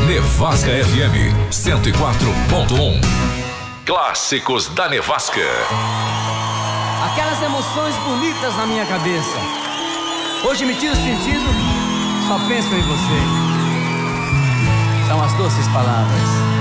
Nevasca FM 104.1. Clássicos da Nevasca. Aquelas emoções bonitas na minha cabeça. Hoje me tiro o sentido, só penso em você. São as doces palavras.